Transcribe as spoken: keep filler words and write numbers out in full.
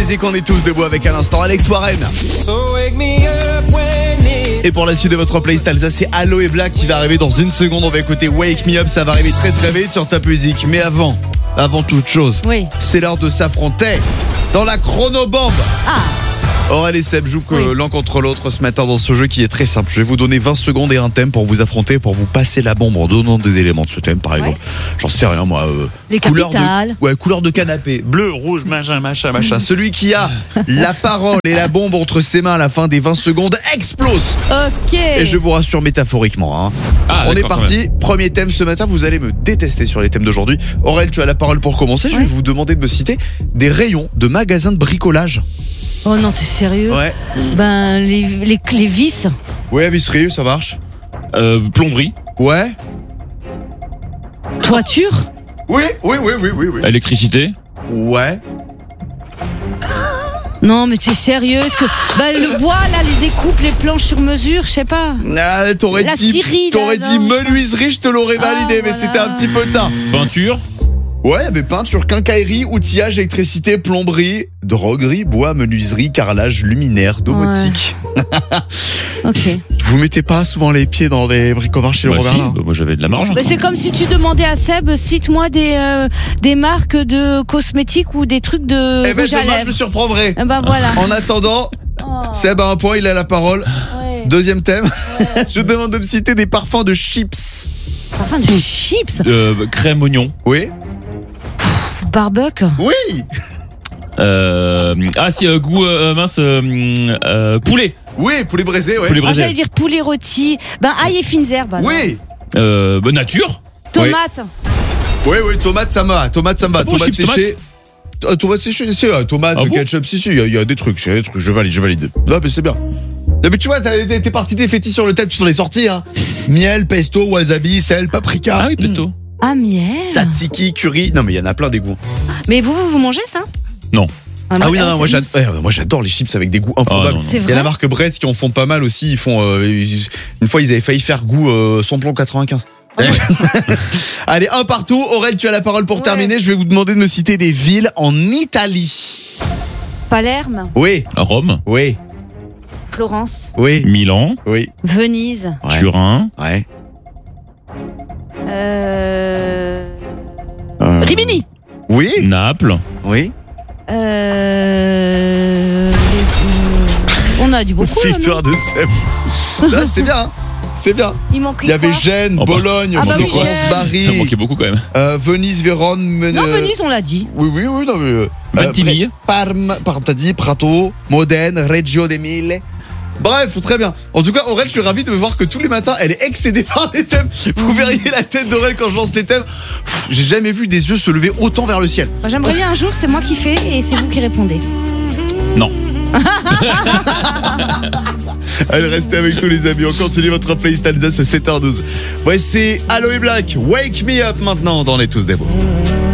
Music, on est tous debout avec à l'instant Alex Warren. Et pour la suite de votre playlist Alsace, c'est Aloe Black qui va arriver dans une seconde. On va écouter Wake Me Up, ça va arriver très très vite sur Top Music. Mais avant, avant toute chose, oui. c'est l'heure de s'affronter dans la chronobombe. Ah. Aurel et Seb jouent oui. l'un contre l'autre ce matin dans ce jeu qui est très simple. Je vais vous donner vingt secondes et un thème pour vous affronter, pour vous passer la bombe en donnant des éléments de ce thème, par exemple. Ouais. J'en sais rien, moi. Euh, Les couleur capitales. De, ouais, couleur de canapé. Bleu, rouge, machin, machin, machin. Celui qui a la parole et la bombe entre ses mains à la fin des vingt secondes explose. Ok. Et je vous rassure métaphoriquement. Hein. Ah, On est parti. Premier thème ce matin. Vous allez me détester sur les thèmes d'aujourd'hui. Aurel, tu as la parole pour commencer. Je vais ouais. vous demander de me citer des rayons de magasins de bricolage. Oh non, t'es sérieux? Ouais. Ben, les, les, les vis. Ouais, visserie, ça marche. Euh, plomberie. Ouais. Toiture. Oui, oui, oui, oui, oui, oui. Électricité. Ouais. Non, mais t'es sérieux? Est-ce que ben, le bois, là, les découpes, les planches sur mesure, je sais pas. Ah, t'aurais La dit, scierie, t'aurais là, dit non, menuiserie, je te l'aurais validé, ah, mais voilà. c'était un petit peu tard. Peinture. Ouais, mais peinture, quincaillerie, outillage, électricité, plomberie, droguerie, bois, menuiserie, carrelage, luminaire, domotique. Ouais. Ok. Vous mettez pas souvent les pieds dans des bricomards chez Bah le si, Robert bah moi j'avais de la marge. Ben, c'est comme si tu demandais à Seb, cite-moi des, euh, des marques de cosmétiques ou des trucs de Eh ben, rouge à demain, je lèvres. me surprendrai. Eh ben voilà. En attendant, Oh. Seb a un point, il a la parole. Ouais. Deuxième thème, Ouais. je demande de me citer des parfums de chips. Parfum de chips. Euh, crème oignon. Oui. Barbecue. Oui. Euh, ah si, euh, goût euh, mince, euh, euh, poulet. Oui, poulet braisé, ouais. Poulet Ah, braisé. j'allais dire poulet rôti. Ben ail et fines herbes. alors. Oui. Euh, bah, nature. Tomate. Oui, oui, tomate, ça me va. Tomate, ça me va. Ah bon, Tomate chips, séchée. Ah, tomate séchée, c'est euh, tomate, Ah bon ketchup, si, si, il y, a- il y a des trucs, il y a des trucs, je valide, je valide. Non, mais c'est bien. Non, mais tu vois, t'as- t'es t'es parti des fétiches sur le thème, tu t'en es sorti, hein. Miel, pesto, wasabi, sel, paprika. Ah oui, pesto. Ah, miel. Tzatziki, curry. Non, mais il y en a plein des goûts. Mais vous, vous, vous mangez ça? Non. Ah oui, non, non, moi, c'est- j'adore, ouais, moi j'adore les chips avec des goûts improbables. Ah, non, non. C'est Il y a vrai. la marque Bretz qui en font pas mal aussi. Ils font euh, ils- une fois ils avaient failli faire goût euh, samplon quatre-vingt-quinze. Ah ouais. Allez, un partout. Aurel, tu as la parole pour Ouais. terminer. Je vais vous demander de me citer des villes en Italie. Palerme, Oui, Rome. oui, Florence, oui, Milan. oui. Venise, Ouais. Turin. Ouais. euh... Euh, Rimini, Oui, Naples. oui. euh... les- On a du beaucoup. là, non Victoire de Seb. Là, c'est bien. hein. C'est bien. Il manque Il y avait quoi? Gênes, Oh bah. Bologne, Ah bah oui, Florence, Gênes. Ça Bari, manquait beaucoup quand même. euh, Venise, Vérone, Men- Non, euh, Venise, on l'a dit. Oui, oui, oui, non, mais. euh, Ventimille. Parme, pardon, t'as dit Prato, Modène, Reggio de Mille. Bref, très bien. En tout cas, Aurel, je suis ravi de voir que tous les matins, elle est excédée par les thèmes. Vous verriez la tête d'Aurel quand je lance les thèmes. Pff, J'ai jamais vu des yeux se lever autant vers le ciel. Moi, j'aimerais bien un jour, c'est moi qui fais et c'est vous qui répondez. Non. Allez, restez avec tous les amis. On continue votre playlist Alsace à sept heures douze. Voici Aloe Black, Wake Me Up maintenant dans Les Tous Debout.